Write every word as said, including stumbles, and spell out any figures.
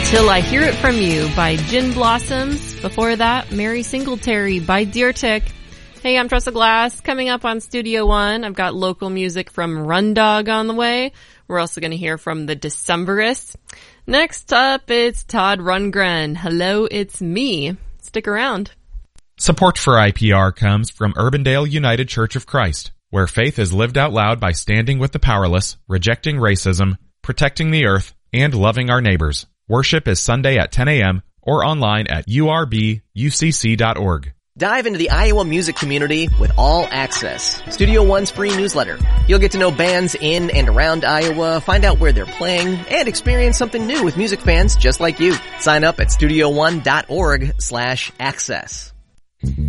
Till I Hear It From You by Gin Blossoms. Before that, Mary Singletary by Deer Tick. Hey, I'm Tressa Glass. Coming up on Studio One, I've got local music from Run Dog on the way. We're also going to hear from the Decemberists. Next up, it's Todd Rundgren. Hello, it's me. Stick around. Support for I P R comes from Urbandale United Church of Christ, where faith is lived out loud by standing with the powerless, rejecting racism, protecting the earth, and loving our neighbors. Worship is Sunday at ten a.m. or online at u r b u c c dot org. Dive into the Iowa music community with All Access, Studio One's free newsletter. You'll get to know bands in and around Iowa, find out where they're playing, and experience something new with music fans just like you. Sign up at studio one dot org slash access.